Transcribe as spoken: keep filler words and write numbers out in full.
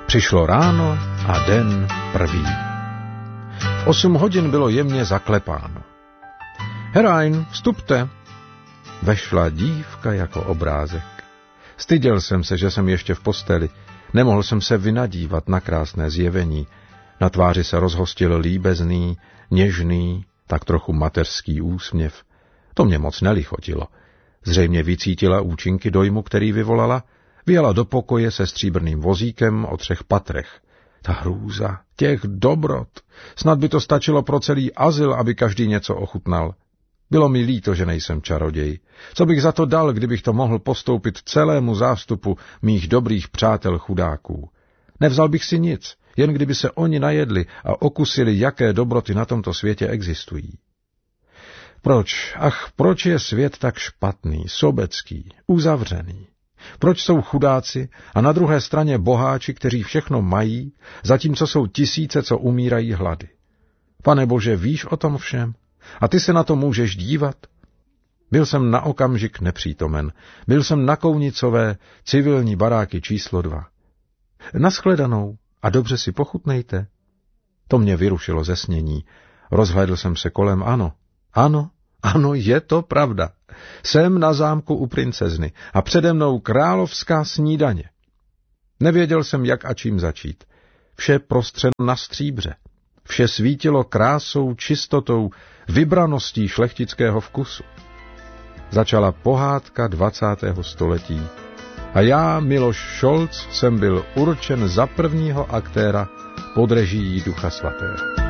Přišlo ráno a den prvý. V osm hodin bylo jemně zaklepáno. Herein, vstupte. Vešla dívka jako obrázek. Styděl jsem se, že jsem ještě v posteli. Nemohl jsem se vynadívat na krásné zjevení. Na tváři se rozhostil líbezný, něžný, tak trochu mateřský úsměv. To mě moc nelichotilo. Zřejmě vycítila účinky dojmu, který vyvolala. Vyjela do pokoje se stříbrným vozíkem o třech patrech. Ta hrůza, těch dobrot. Snad by to stačilo pro celý azyl, aby každý něco ochutnal. Bylo mi líto, že nejsem čaroděj. Co bych za to dal, kdybych to mohl postoupit celému zástupu mých dobrých přátel chudáků? Nevzal bych si nic, jen kdyby se oni najedli a okusili, jaké dobroty na tomto světě existují. Proč, ach, proč je svět tak špatný, sobecký, uzavřený? Proč jsou chudáci a na druhé straně boháči, kteří všechno mají, zatímco jsou tisíce, co umírají hlady? Pane Bože, víš o tom všem? A ty se na to můžeš dívat? Byl jsem na okamžik nepřítomen. Byl jsem na Kounicové, civilní baráky číslo dva. Naschledanou a dobře si pochutnejte. To mě vyrušilo ze snění. Rozhlédl jsem se kolem, ano, ano, ano, je to pravda. Jsem na zámku u princezny a přede mnou královská snídaně. Nevěděl jsem, jak a čím začít. Vše prostřeno na stříbře. Vše svítilo krásou, čistotou, vybraností šlechtického vkusu. Začala pohádka dvacátého století a já, Miloš Šolc, jsem byl určen za prvního aktéra pod režií Ducha svatého.